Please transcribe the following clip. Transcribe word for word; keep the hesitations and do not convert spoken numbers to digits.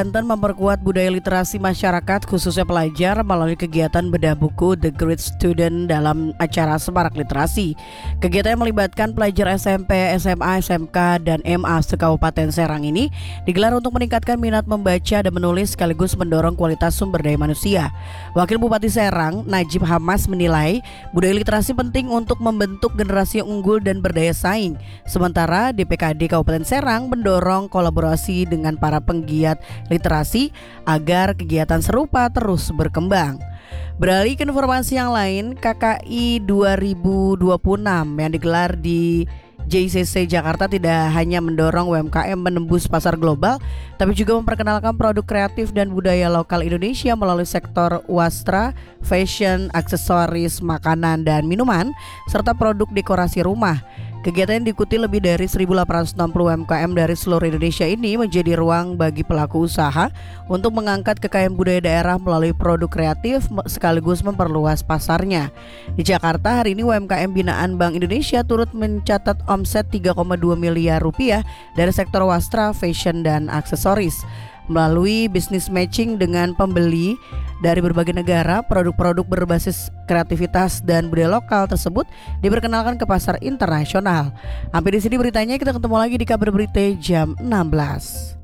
Banten memperkuat budaya literasi masyarakat khususnya pelajar melalui kegiatan bedah buku The Great Student dalam acara Semarak Literasi. Kegiatan yang melibatkan pelajar S M P, S M A, S M K, dan M A se-Kabupaten Serang ini digelar untuk meningkatkan minat membaca dan menulis sekaligus mendorong kualitas sumber daya manusia. Wakil Bupati Serang, Najib Hamas menilai budaya literasi penting untuk membentuk generasi yang unggul dan berdaya saing. Sementara D P K D Kabupaten Serang mendorong kolaborasi dengan para penggiat literasi agar kegiatan serupa terus berkembang. Beralih ke informasi yang lain, K K I dua ribu dua puluh enam yang digelar di J C C Jakarta tidak hanya mendorong U M K M menembus pasar global, tapi juga memperkenalkan produk kreatif dan budaya lokal Indonesia melalui sektor wastra, fashion, aksesoris, makanan dan minuman, serta produk dekorasi rumah. Kegiatan yang diikuti lebih dari seribu delapan ratus enam puluh U M K M dari seluruh Indonesia ini menjadi ruang bagi pelaku usaha untuk mengangkat kekayaan budaya daerah melalui produk kreatif sekaligus memperluas pasarnya. Di Jakarta hari ini U M K M binaan Bank Indonesia turut mencatat omset tiga koma dua miliar rupiah dari sektor wastra, fashion, dan aksesoris. Melalui bisnis matching dengan pembeli dari berbagai negara, produk-produk berbasis kreativitas dan budaya lokal tersebut diperkenalkan ke pasar internasional. Sampai di sini beritanya, kita ketemu lagi di kabar berita jam enam belas.